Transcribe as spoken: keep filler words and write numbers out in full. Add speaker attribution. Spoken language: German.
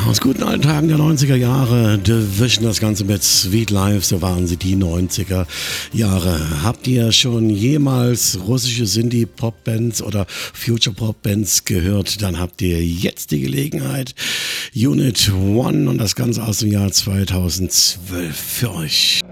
Speaker 1: Aus guten alten Tagen der neunziger Jahre, Division, das Ganze mit Sweet Life, so waren sie die neunziger Jahre. Habt ihr schon jemals russische Indie-Pop-Bands oder Future-Pop-Bands gehört? Dann habt ihr jetzt die Gelegenheit. Unit One und das Ganze aus dem Jahr zweitausendzwölf für euch.